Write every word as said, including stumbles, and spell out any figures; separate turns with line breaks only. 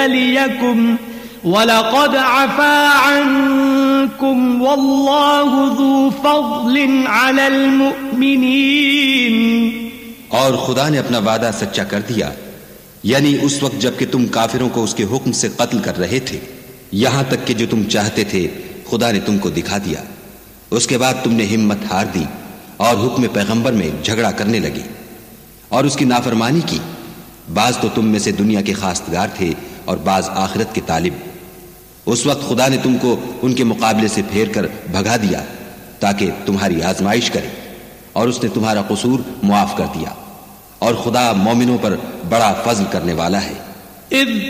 लियकुम वलक़द अफ़ा अन्कुम वल्लाहु zoo फ़ज़लिन अलल मुअमिनीन।
और खुदा ने अपना वादा सच्चा कर दिया, यानी उस वक्त जबकि तुम काफिरों को उसके हुक्म से कत्ल कर रहे थे, यहां तक कि जो तुम चाहते थे खुदा ने तुमको दिखा दिया। उसके बाद तुमने हिम्मत हार दी और हुक्म पैगंबर में झगड़ा करने लगे और उसकी नाफरमानी की। बाज तो तुम में से दुनिया के खास्तगार थे और बाज आखिरत के तालिब। उस वक्त खुदा ने तुमको उनके मुकाबले से फेर कर भगा दिया ताकि तुम्हारी आजमाइश करे, और उसने तुम्हारा कसूर मुआफ कर दिया। और खुदा मोमिनों पर बड़ा फजल करने वाला है।